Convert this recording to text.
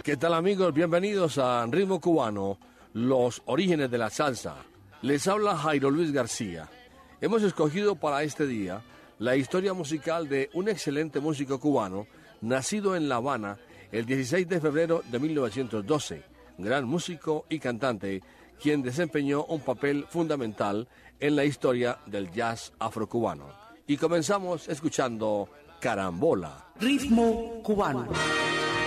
¿Qué tal amigos? Bienvenidos a Ritmo Cubano, los orígenes de la salsa. Les habla Jairo Luis García. Hemos escogido para este día la historia musical de un excelente músico cubano, nacido en La Habana el 16 de febrero de 1912, gran músico y cantante, quien desempeñó un papel fundamental en la historia del jazz afrocubano. Y comenzamos escuchando Carambola. Ritmo Cubano.